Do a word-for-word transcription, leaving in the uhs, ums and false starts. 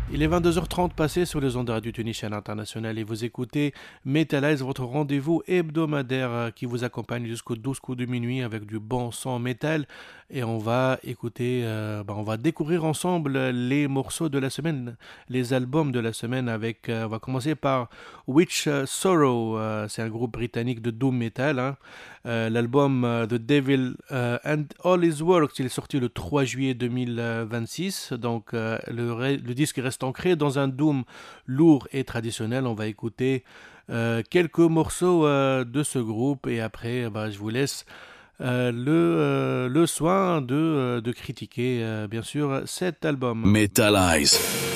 Il est vingt-deux heures trente passé sur les ondes de Radio Tunisienne International et vous écoutez Metalize, votre rendez-vous hebdomadaire euh, qui vous accompagne jusqu'au douze coups de minuit avec du bon son métal. Et on va écouter, euh, bah, on va découvrir ensemble les morceaux de la semaine, les albums de la semaine avec, euh, on va commencer par Witch euh, Sorrow, euh, c'est un groupe britannique de doom metal, hein. Euh, l'album euh, The Devil euh, and All His Works, il est sorti le trois juillet deux mille vingt-six. Donc euh, le, le disque reste ancré dans un doom lourd et traditionnel. On va écouter euh, quelques morceaux euh, de ce groupe et après, bah, je vous laisse euh, le, euh, le soin de, euh, de critiquer, euh, bien sûr, cet album. Metalize.